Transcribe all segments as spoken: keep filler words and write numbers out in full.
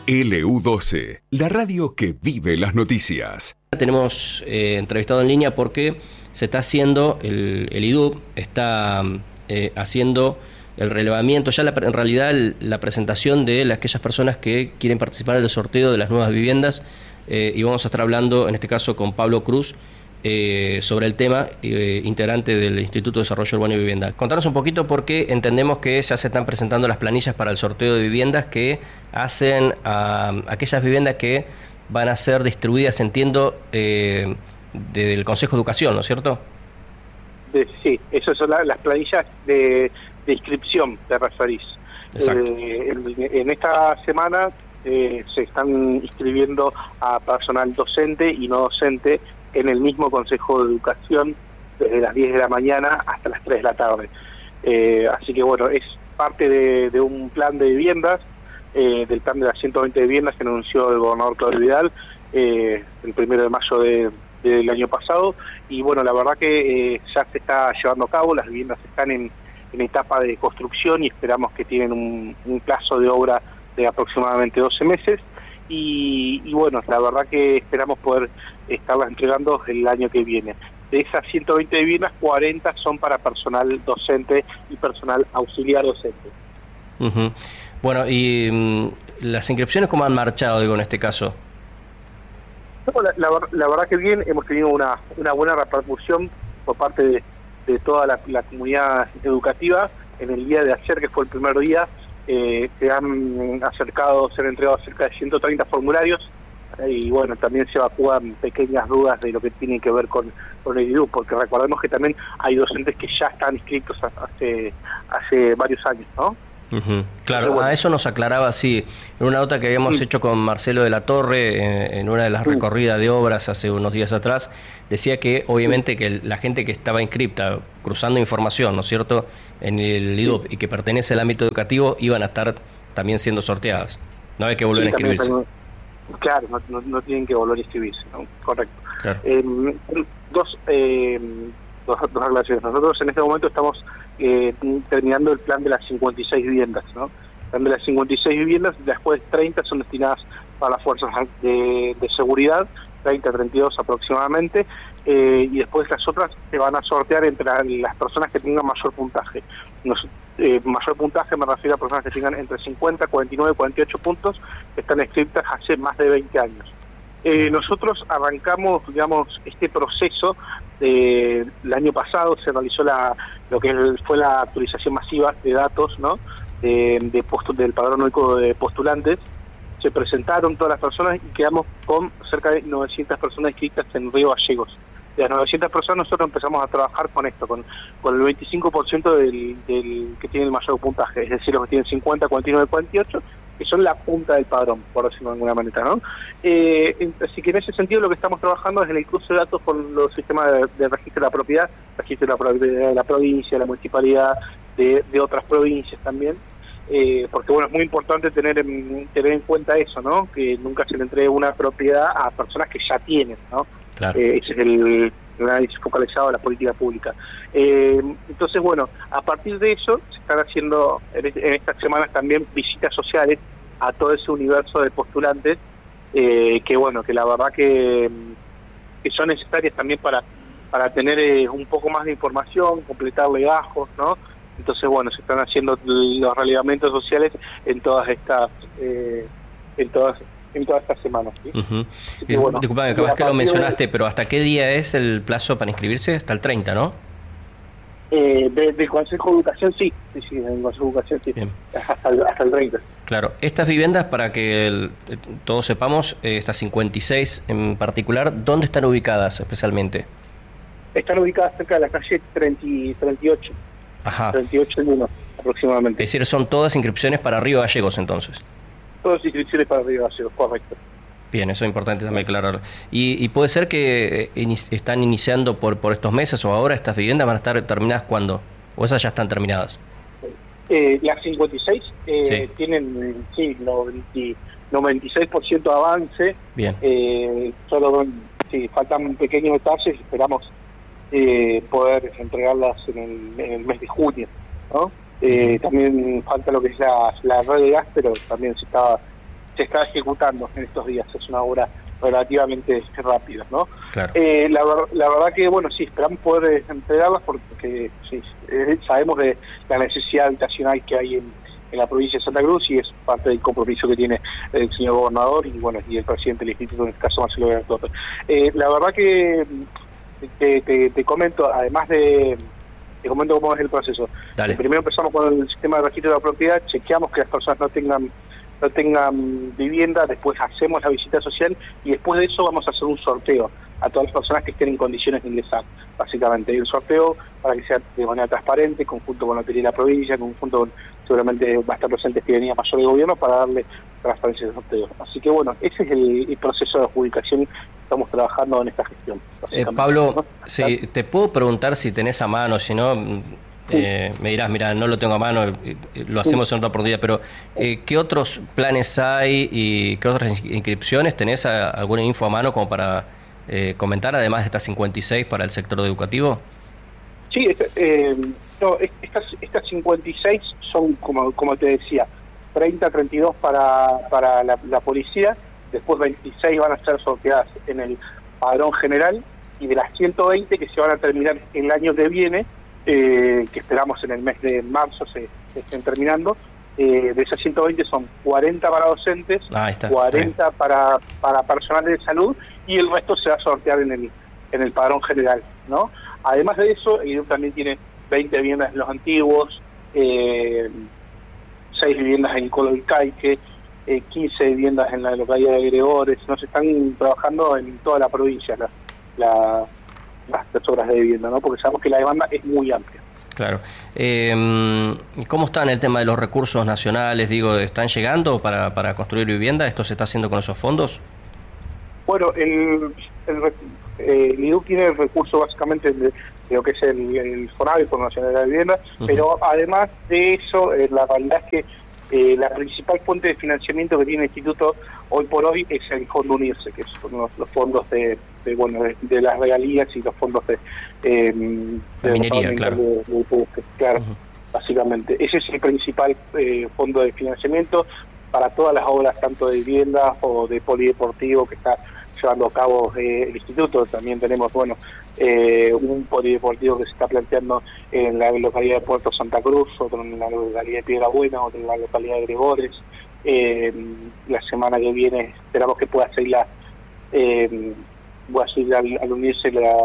L U doce, la radio que vive las noticias. Tenemos eh, entrevistado en línea porque se está haciendo, el, el I D U B está eh, haciendo el relevamiento, ya la, en realidad el, la presentación de las, aquellas personas que quieren participar en el sorteo de las nuevas viviendas, eh, y vamos a estar hablando en este caso con Pablo Cruz eh, sobre el tema, eh, integrante del Instituto de Desarrollo Urbano y Vivienda. Contanos un poquito porque entendemos que ya se están presentando las planillas para el sorteo de viviendas que hacen a, a aquellas viviendas que van a ser distribuidas, entiendo, eh, del Consejo de Educación, ¿no es cierto? De, sí, esas son la, las planillas de, de inscripción, te referís. Eh, en, en esta semana eh, se están inscribiendo a personal docente y no docente en el mismo Consejo de Educación desde las diez de la mañana hasta las tres de la tarde. Eh, así que bueno, es parte de, de un plan de viviendas, eh, del plan de las ciento veinte viviendas que anunció el gobernador Claudio Vidal eh, el primero de mayo de, del año pasado, y bueno, la verdad que eh, ya se está llevando a cabo, las viviendas están en, en etapa de construcción y esperamos que tienen un, un plazo de obra de aproximadamente doce meses, y, y bueno, la verdad que esperamos poder estarlas entregando el año que viene. De esas ciento veinte viviendas, cuarenta son para personal docente y personal auxiliar docente. Uh-huh. Bueno, y um, las inscripciones, ¿cómo han marchado, digo, en este caso? No, la, la, la verdad que bien, hemos tenido una, una buena repercusión por parte de, de toda la, la comunidad educativa. En el día de ayer, que fue el primer día, eh, se han acercado, se han entregado cerca de ciento treinta formularios, eh, y bueno, también se evacúan pequeñas dudas de lo que tiene que ver con, con el I D U, porque recordemos que también hay docentes que ya están inscritos hace, hace varios años, ¿no? Uh-huh. Claro, bueno, a eso nos aclaraba, sí, en una nota que habíamos sí. hecho con Marcelo de la Torre, en, en una de las sí. recorridas de obras hace unos días atrás, decía que obviamente sí. que la gente que estaba inscripta, cruzando información, ¿no es cierto?, en el I D U B sí. y que pertenece al ámbito educativo, iban a estar también siendo sorteadas, no hay que volver sí, a inscribirse. También, claro, no, no, no tienen que volver a inscribirse, ¿no? Correcto. Claro. Eh, dos, eh, dos, dos aclaraciones. Nosotros en este momento estamos eh, terminando el plan de las cincuenta y seis viviendas, ¿no? El plan de las cincuenta y seis viviendas, después treinta son destinadas para las fuerzas de, de seguridad, treinta, treinta y dos aproximadamente, eh, y después las otras se van a sortear entre las personas que tengan mayor puntaje. Nos, eh, mayor puntaje me refiero a personas que tengan entre cincuenta, cuarenta y nueve, cuarenta y ocho puntos, que están inscritas hace más de veinte años. Eh, nosotros arrancamos, digamos, este proceso eh, el año pasado, se realizó la lo que fue la actualización masiva de datos, ¿no?, de, de postu, del padrón único de postulantes. Se presentaron todas las personas y quedamos con cerca de novecientas personas inscritas en Río Gallegos. De las novecientas personas nosotros empezamos a trabajar con esto, con, con el veinticinco por ciento del, del que tiene el mayor puntaje, es decir, los que tienen cincuenta, cuarenta y nueve, cuarenta y ocho, que son la punta del padrón, por decirlo de alguna manera, ¿no? Eh, así que en ese sentido lo que estamos trabajando es en el cruce de datos con los sistemas de, de registro de la propiedad, registro de la propiedad de la provincia, de la municipalidad, de, de otras provincias también, eh, porque bueno, es muy importante tener en, tener en cuenta eso, ¿no?, que nunca se le entregue una propiedad a personas que ya tienen, ¿no? Claro. Eh, ese es el, el análisis focalizado de la política pública. Eh, entonces, bueno, a partir de eso se están haciendo en, en estas semanas también visitas sociales a todo ese universo de postulantes, eh, que bueno, que la verdad que, que son necesarias también para, para tener eh, un poco más de información, completar legajos, ¿no? Entonces, bueno, se están haciendo los relevamientos sociales en todas estas eh, en todas en todas estas semanas, ¿sí? Uh-huh. Que, bueno, disculpame, capaz que lo mencionaste, de, pero ¿hasta qué día es el plazo para inscribirse? Hasta el treinta, ¿no? Eh, de, del Consejo de Educación, sí, sí, sí, del Consejo de Educación, sí, hasta el, hasta el treinta. Claro, estas viviendas, para que el, todos sepamos, eh, estas cincuenta y seis en particular, ¿dónde están ubicadas especialmente? Están ubicadas cerca de la calle treinta y ocho. Ajá. treinta y ocho en uno, aproximadamente. Es decir, son todas inscripciones para Río Gallegos, entonces. Todas inscripciones para Río Gallegos, correcto. Bien, eso es importante también aclarar. ¿Y, y puede ser que inici- están iniciando por, por estos meses o ahora estas viviendas van a estar terminadas cuándo? ¿O esas ya están terminadas? Eh, las cincuenta y seis eh, sí. tienen, sí, noventa y seis por ciento de avance. Bien. Eh, solo sí, faltan pequeños detalles y esperamos eh, poder entregarlas en el, en el mes de junio, ¿no? Eh, también falta lo que es la, la red de gas, pero también se está se está ejecutando en estos días. Es una obra relativamente rápida, ¿no? Claro. Eh, la, la verdad que, bueno, sí, esperamos poder entregarlas porque sí, eh, sabemos de la necesidad habitacional que hay en, en la provincia de Santa Cruz y es parte del compromiso que tiene el señor gobernador y, bueno, y el presidente del instituto, en este caso Marcelo Bertotto. Eh, la verdad que te, te, te comento, además de... Te comento cómo es el proceso. Dale. Primero empezamos con el sistema de registro de la propiedad, chequeamos que las personas no tengan no tengan vivienda, después hacemos la visita social y después de eso vamos a hacer un sorteo a todas las personas que estén en condiciones de ingresar, básicamente. Y el sorteo para que sea de manera transparente, conjunto con la Lotería de la Provincia, conjunto con, seguramente va a estar presente Fidelidad Mayor de Gobierno para darle transparencia al sorteo. Así que bueno, ese es el, el proceso de adjudicación que estamos trabajando en esta gestión. Eh, Pablo, ¿no? Sí, te puedo preguntar si tenés a mano, si no... Eh, me dirás, mira, no lo tengo a mano, eh, lo hacemos en otra oportunidad, pero eh, ¿qué otros planes hay y qué otras inscripciones? ¿Tenés a, alguna info a mano como para eh, comentar, además de estas cincuenta y seis para el sector educativo? Sí, eh, no, estas, estas cincuenta y seis son, como, como te decía, treinta, treinta y dos para, para la, la policía, después veintiséis van a ser sorteadas en el padrón general y de las ciento veinte que se van a terminar el año que viene, Eh, que esperamos en el mes de marzo se, se estén terminando, eh, de esas ciento veinte son cuarenta para docentes, ah, está, cuarenta para, para personal de salud y el resto se va a sortear en el en el padrón general, ¿no? Además de eso, el I D U también tiene veinte viviendas en los antiguos, eh, seis viviendas en Colo del Caique, eh, quince viviendas en la localidad de Gregores. Nos están trabajando en toda la provincia la, la las obras de vivienda, ¿no? Porque sabemos que la demanda es muy amplia. Claro. Eh, ¿Cómo está en el tema de los recursos nacionales? Digo, ¿están llegando para, para construir vivienda? ¿Esto se está haciendo con esos fondos? Bueno, el, el, eh, el I D U tiene el recurso básicamente de, de lo que es el, el FONAVI, el Fondo Nacional de la Vivienda, uh-huh. Pero además de eso, eh, la realidad es que eh, la principal fuente de financiamiento que tiene el Instituto hoy por hoy es el Fondo Unirse, que son los, los fondos de, de bueno de, de las regalías y los fondos de, eh, de minería, claro. De, de, de, claro, uh-huh. Básicamente. Ese es el principal eh, fondo de financiamiento para todas las obras, tanto de vivienda o de polideportivo que está llevando a cabo eh, el Instituto. También tenemos, bueno, eh, un polideportivo que se está planteando en la localidad de Puerto Santa Cruz, otro en la localidad de Piedra Buena, otro en la localidad de Gregores. Eh, la semana que viene esperamos que pueda seguir la eh, voy a seguir al, al unirse la,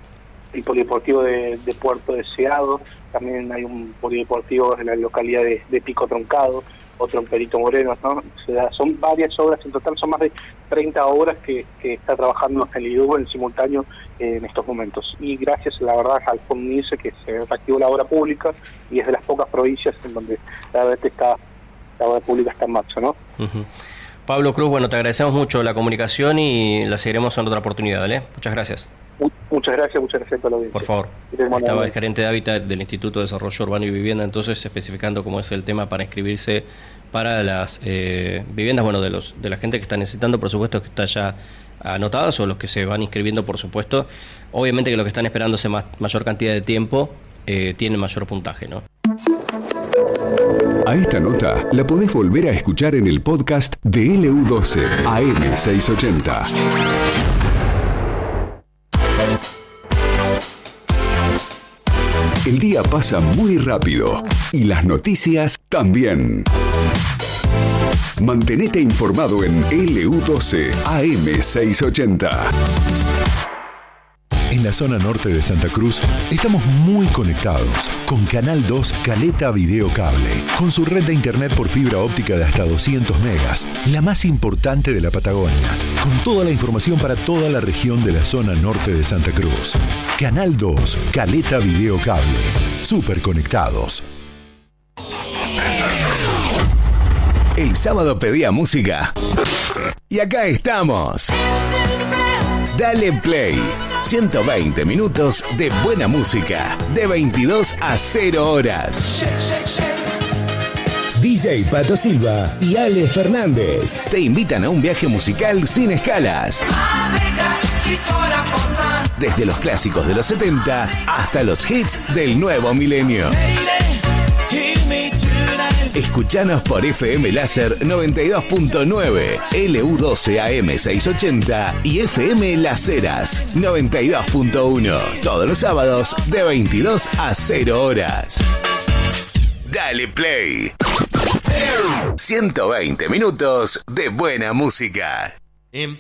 el polideportivo de, de Puerto Deseado. También hay un polideportivo en la localidad de, de Pico Troncado, otro en Perito Moreno, ¿no? O sea, son varias obras, en total son más de treinta obras que, que está trabajando el I D U en simultáneo eh, en estos momentos. Y gracias, la verdad, al Fondo Unirse que se reactivó la obra pública y es de las pocas provincias en donde la verdad está la obra pública está en marcha, ¿no? Uh-huh. Pablo Cruz, bueno, te agradecemos mucho la comunicación y la seguiremos en otra oportunidad, ¿vale? Muchas gracias. Muchas gracias, muchas gracias por la audiencia. Por favor. Estaba el gerente de Hábitat del Instituto de Desarrollo Urbano y Vivienda, entonces especificando cómo es el tema para inscribirse para las eh, viviendas, bueno, de los de la gente que está necesitando, por supuesto, que está ya anotadas o los que se van inscribiendo, por supuesto. Obviamente que los que están esperándose más, mayor cantidad de tiempo eh, tienen mayor puntaje, ¿no? A esta nota la podés volver a escuchar en el podcast de L U doce A M seiscientos ochenta. El día pasa muy rápido y las noticias también. Mantenete informado en L U doce A M seiscientos ochenta. En la zona norte de Santa Cruz estamos muy conectados con Canal dos Caleta Video Cable, con su red de internet por fibra óptica de hasta doscientos megas, la más importante de la Patagonia, con toda la información para toda la región de la zona norte de Santa Cruz. Canal dos Caleta Video Cable, súper conectados. El sábado pedía música y acá estamos. Dale Play. ciento veinte minutos de buena música, de veintidós a cero horas. D J Pato Silva y Ale Fernández te invitan a un viaje musical sin escalas. Desde los clásicos de los setenta hasta los hits del nuevo milenio. Escuchanos por F M Láser noventa y dos punto nueve, L U doce A M seiscientos ochenta y F M Las Heras noventa y dos punto uno. Todos los sábados de veintidós a cero horas. Dale Play. ciento veinte minutos de buena música. En